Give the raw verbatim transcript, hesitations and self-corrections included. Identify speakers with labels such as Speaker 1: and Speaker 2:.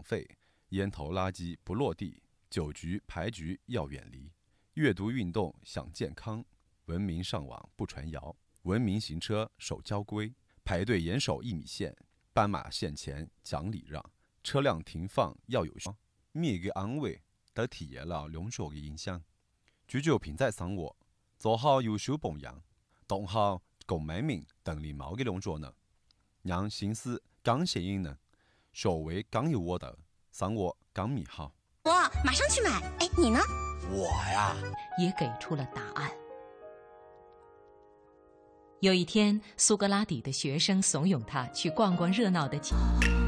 Speaker 1: 费，烟头垃圾不落地，酒局牌局要远离。阅读运动想健康，文明上网不传谣，文明行车守交规，排队严守一米线，斑马线前讲礼让，车辆停放要有序，每一个安慰都体现了两者的影响。追求平在生活，做好优秀榜样，当好共文明等礼貌的两者呢，让心思更吸引人，社会更有温度，生活更美好。
Speaker 2: 我马上去买，哎，你呢？
Speaker 3: 我呀，
Speaker 4: 也给出了答案。有一天，苏格拉底的学生怂恿他去逛逛热闹的街。